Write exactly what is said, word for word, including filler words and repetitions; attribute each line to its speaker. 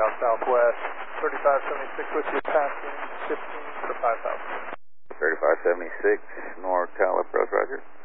Speaker 1: south southwest. thirty-five seventy-six with you, passing fifteen for five thousand.
Speaker 2: thirty-five seventy-six, north tail approach, roger.